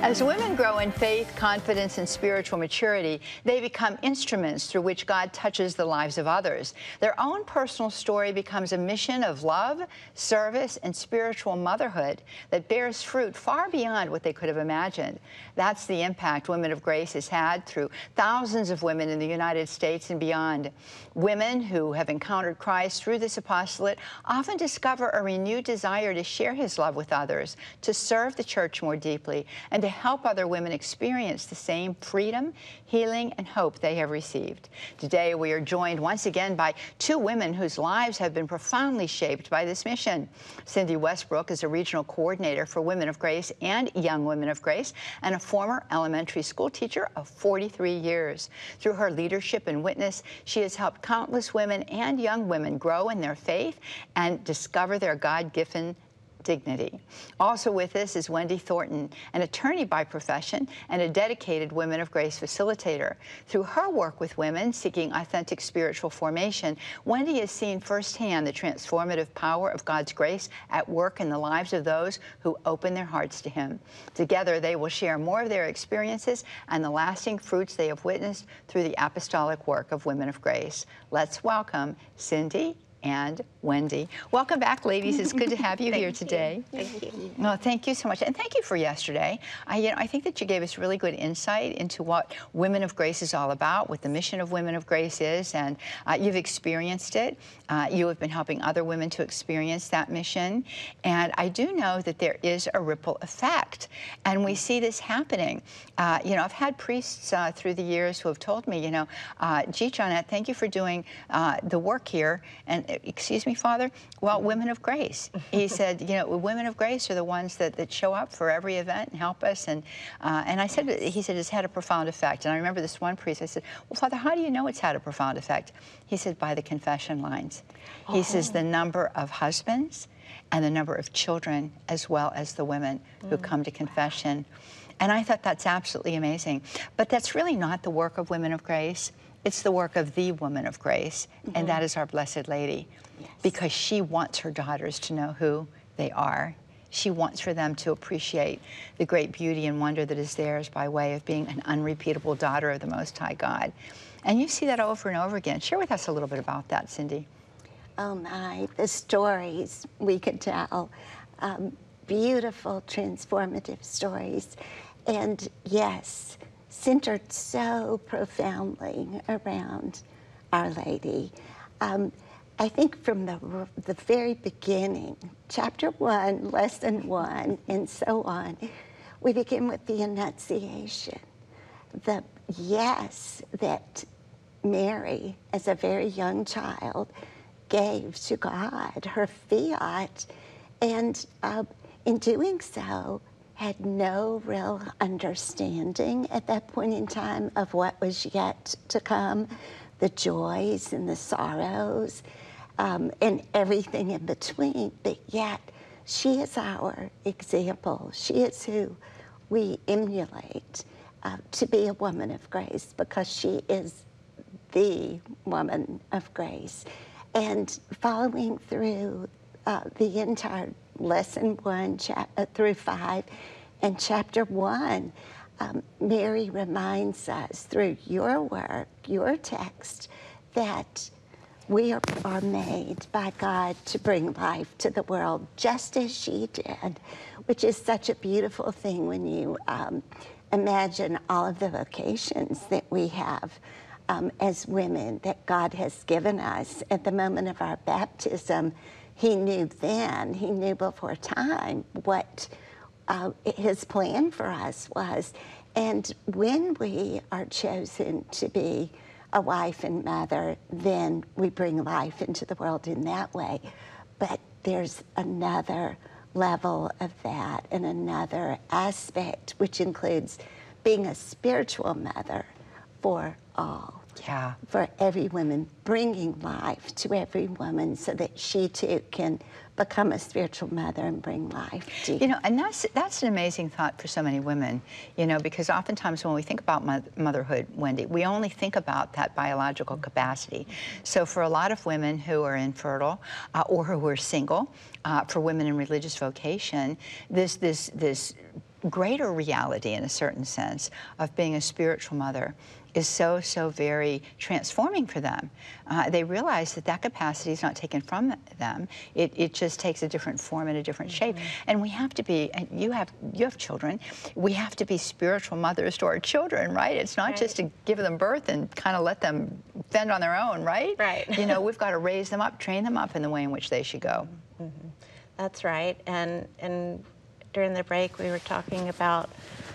As women grow in faith, confidence, and spiritual maturity, they become instruments through which God touches the lives of others. Their own personal story becomes a mission of love, service, and spiritual motherhood that bears fruit far beyond what they could have imagined. That's the impact Women of Grace has had through thousands of women in the United States and beyond. Women who have encountered Christ through this apostolate often discover a renewed desire to share his love with others, to serve the church more deeply, and to help other women experience the same freedom, healing, and hope they have received. Today, we are joined once again by two women whose lives have been profoundly shaped by this mission. Cindy Westbrook is a regional coordinator for Women of Grace and Young Women of Grace, and a former elementary school teacher of 43 years. Through her leadership and witness, she has helped countless women and young women grow in their faith and discover their God-given dignity. Also with us is Wendy Thornton, an attorney by profession and a dedicated Women of Grace facilitator. Through her work with women seeking authentic spiritual formation, Wendy has seen firsthand the transformative power of God's grace at work in the lives of those who open their hearts to him. Together, they will share more of their experiences and the lasting fruits they have witnessed through the apostolic work of Women of Grace. Let's welcome Cindy and Wendy. Welcome back, ladies. It's good to have you here today. Thank you. Well, thank you so much, and thank you for yesterday. I think that you gave us really good insight into what Women of Grace is all about, what the mission of Women of Grace is, and you've experienced it. You have been helping other women to experience that mission, and I do know that there is a ripple effect, and we see this happening. I've had priests through the years who have told me, gee, Johnette, thank you for doing the work here, and excuse me, Father, well, Women of Grace. He said, Women of Grace are the ones that show up for every event and help us. And I said, he said, it's had a profound effect. And I remember this one priest, I said, well, Father, how do you know it's had a profound effect? He said, by the confession lines. He says the number of husbands and the number of children, as well as the women who come to confession. And I thought that's absolutely amazing. But that's really not the work of Women of Grace. It's the work of the Woman of Grace, and that is our Blessed Lady, because she wants her daughters to know who they are. She wants for them to appreciate the great beauty and wonder that is theirs by way of being an unrepeatable daughter of the Most High God. And you see that over and over again. Share with us a little bit about that, Cindy. Oh my, the stories we could tell. Beautiful, transformative stories. And yes, centered so profoundly around Our Lady. I think from the very beginning, chapter 1, lesson 1, and so on, we begin with the Annunciation. The yes that Mary, as a very young child, gave to God, her fiat, and in doing so, had no real understanding at that point in time of what was yet to come, the joys and the sorrows, and everything in between. But yet, she is our example. She is who we emulate to be a woman of grace, because she is the woman of grace. And following through the entire lesson 1 through 5 and chapter 1, Mary reminds us through your work, your text, that we are made by God to bring life to the world just as she did, which is such a beautiful thing when you imagine all of the vocations that we have as women that God has given us. At the moment of our baptism, he knew then, he knew before time what his plan for us was. And when we are chosen to be a wife and mother, then we bring life into the world in that way. But there's another level of that and another aspect, which includes being a spiritual mother for all Yeah. for every woman, bringing life to every woman so that she too can become a spiritual mother and bring life to You know, and that's an amazing thought for so many women, you know, because oftentimes when we think about motherhood, Wendy, we only think about that biological capacity. So for a lot of women who are infertile or who are single, for women in religious vocation, this greater reality, in a certain sense, of being a spiritual mother is so very transforming for them. They realize that capacity is not taken from them. It just takes a different form and a different shape. And we have to be, and you have children, we have to be spiritual mothers to our children, right? It's not just to give them birth and kind of let them fend on their own, right? Right. You know, we've got to raise them up, train them up in the way in which they should go. That's right. And during the break, we were talking about